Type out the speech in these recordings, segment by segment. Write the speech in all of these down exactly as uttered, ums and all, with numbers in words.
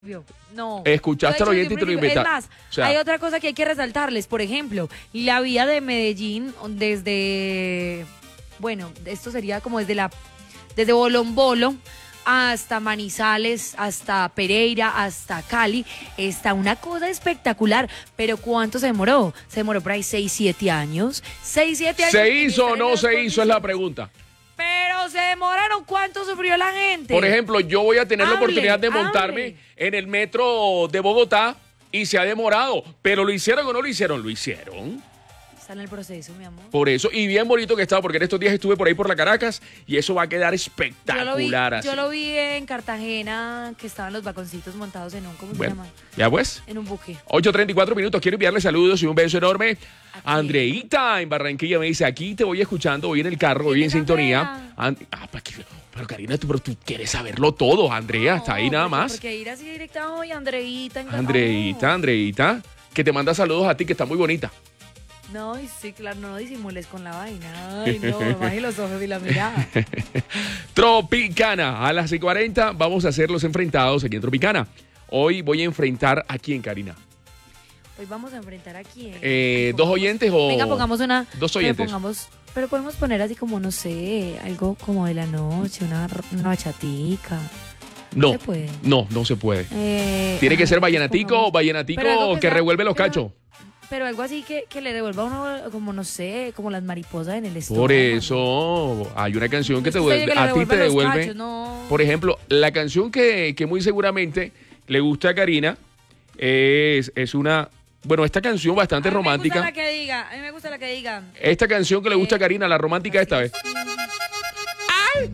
No. Escuchaste al oyente y te lo inventaste. Es más, o sea, hay otra cosa que hay que resaltarles. Por ejemplo, la vía de Medellín desde, bueno, esto sería como desde la, desde Bolombolo hasta Manizales, hasta Pereira, hasta Cali, está una cosa espectacular. Pero ¿cuánto se demoró? Se demoró por ahí seis, siete años. seis, siete años. ¿Se hizo o no se hizo? Es la pregunta. Pero se demoraron. ¿Cuánto sufrió la gente? Por ejemplo, yo voy a tener hable, la oportunidad de montarme hable. en el metro de Bogotá y se ha demorado. Pero ¿lo hicieron o no lo hicieron? Lo hicieron. Está en el proceso, mi amor. Por eso, y bien bonito que estaba, porque en estos días estuve por ahí por la Caracas y eso va a quedar espectacular. Yo lo vi, así. yo lo vi en Cartagena, que estaban los vagoncitos montados en un, ¿cómo bueno, se llama? ¿ya pues? En un buque. ocho treinta y cuatro minutos, quiero enviarle saludos y un beso enorme. Andreita en Barranquilla me dice, aquí te voy escuchando, voy en el carro, voy en sintonía. And ah, pero Karina, tú, pero tú quieres saberlo todo, Andrea, no, está ahí nada más. Porque ir así directa hoy, Andreita. Andreita, no. Andreita, que te manda saludos a ti, que está muy bonita. No, sí, claro, no disimules con la vaina. Ay, no, baje los ojos y la mirada. Tropicana, a las seis y cuarenta vamos a hacer los enfrentados aquí en Tropicana. Hoy voy a enfrentar a quién, Karina. Hoy vamos a enfrentar a quién. Eh, ¿Dos oyentes o...? Venga, pongamos una... Dos oyentes. Pero, pongamos, pero podemos poner así como, no sé, algo como de la noche, una, una bachatica. No, ¿Se puede? no, no se puede. Eh, Tiene que ah, ser vallenatico pongamos, o vallenatico que, que sea, revuelve los pero, cachos. Pero algo así que, que le devuelva a uno, como no sé, como las mariposas en el estómago. Por eso, hay una canción que te devuelve, devuelve, a ti te devuelve. Cachos, no. Por ejemplo, la canción que, que muy seguramente le gusta a Karina es, es una... Bueno, esta canción bastante a mí romántica. Me gusta la que diga, a mí me gusta la que diga. Esta canción que le gusta a Karina, la romántica esta vez. ¡Ay!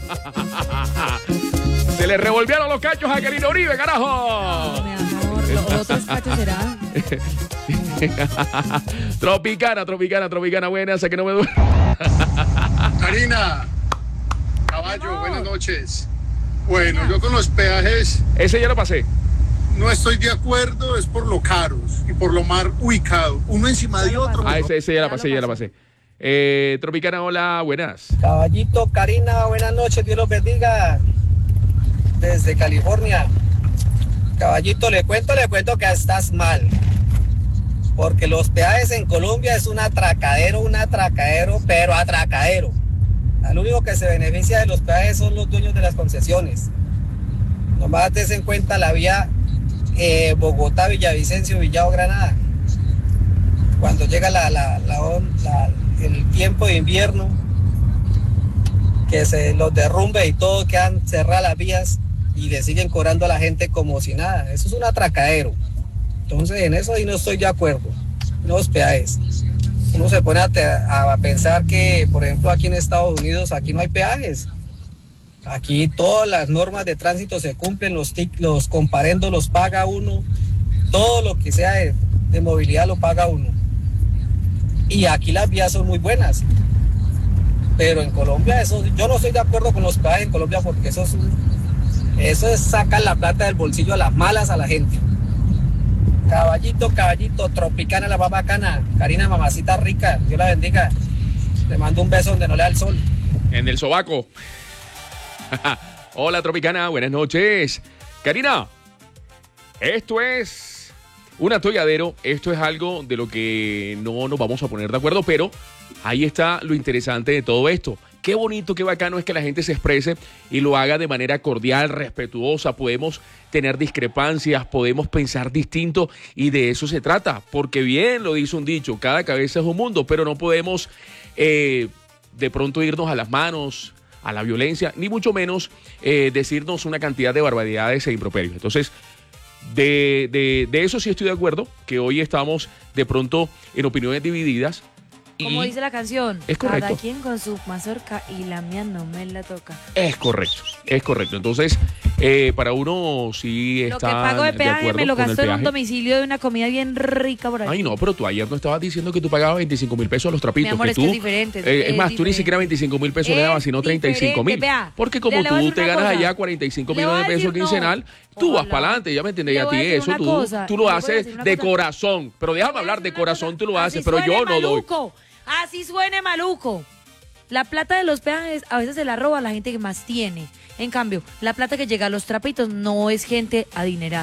Se le revolvieron los cachos a Karina Uribe, carajo. No, mi amor, los otros cachos serán. Tropicana, tropicana, tropicana, buena, sé que no me duele. Karina, caballo, buenas noches. Bueno, yo con los peajes... Ese ya lo pasé. No estoy de acuerdo, es por lo caros y por lo mal ubicado. Uno encima de otro. Ah, ese, ese ya la pasé, ya la pasé. Eh, Tropicana, hola, buenas. Caballito, Karina, buenas noches, Dios los bendiga. Desde California. Caballito, le cuento, le cuento que estás mal. Porque los peajes en Colombia es un atracadero, un atracadero, pero atracadero. Al único que se beneficia de los peajes son los dueños de las concesiones. Nomás des en cuenta la vía eh, Bogotá, Villavicencio, Villado, Granada. Cuando llega la, la, la, la, el tiempo de invierno, que se los derrumbe y todo, quedan cerradas las vías y le siguen cobrando a la gente como si nada. Eso es un atracadero. Entonces en eso ahí no estoy de acuerdo. Los peajes. Uno se pone a, a pensar que, por ejemplo, aquí en Estados Unidos, aquí no hay peajes. Aquí todas las normas de tránsito se cumplen, los, tic, los comparendos los paga uno, todo lo que sea de, de movilidad lo paga uno. Y aquí las vías son muy buenas. Pero en Colombia, eso, yo no estoy de acuerdo con los peajes en Colombia porque eso es, un, eso es sacar la plata del bolsillo a las malas a la gente. Caballito, caballito, Tropicana, la más bacana. Karina, mamacita rica, Dios la bendiga. Le mando un beso donde no le da el sol. En el sobaco. Hola, Tropicana, buenas noches. Karina, esto es un atolladero, esto es algo de lo que no nos vamos a poner de acuerdo, pero ahí está lo interesante de todo esto. Qué bonito, qué bacano es que la gente se exprese y lo haga de manera cordial, respetuosa. Podemos tener discrepancias, podemos pensar distinto y de eso se trata. Porque bien lo dice un dicho, cada cabeza es un mundo, pero no podemos eh, de pronto irnos a las manos, a la violencia, ni mucho menos eh, decirnos una cantidad de barbaridades e improperios. Entonces, de, de, de eso sí estoy de acuerdo, que hoy estamos de pronto en opiniones divididas. Como dice la canción, es correcto. Cada quien con su mazorca y la mía no me la toca. Es correcto, es correcto. Entonces, eh, para uno sí está. Lo que pago de peaje de me lo gasto en un peaje. domicilio de una comida bien rica por ahí. Ay, no, pero tú ayer no estabas diciendo que tú pagabas veinticinco mil pesos a los trapitos. Mi amor, que es tú, que es diferente. Es, eh, es es más, diferente. tú ni siquiera veinticinco mil pesos es le dabas, sino treinta y cinco mil. Porque como vea, tú te ganas cosa. allá cuarenta y cinco Le millones de voy a pesos decir no. quincenal, tú Ojalá. vas para adelante, ya me entiendes, Le y a voy ti a decir eso una tú, cosa, tú lo le voy a haces decir una de cosa. corazón. Pero déjame Le voy a hablar, decir de una corazón cosa. tú lo haces, Así pero yo suene no doy. maluco. Así suene maluco. La plata de los peajes a veces se la roba la gente que más tiene. En cambio, la plata que llega a los trapitos no es gente adinerada.